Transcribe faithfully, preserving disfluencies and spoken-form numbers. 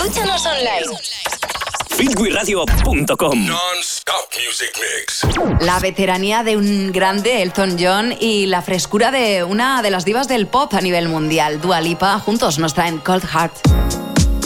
Escúchanos online. fit wi radio punto com. Non-stop music mix. La veteranía de un grande, Elton John, y la frescura de una de las divas del pop a nivel mundial, Dua Lipa, juntos nos traen Cold Heart.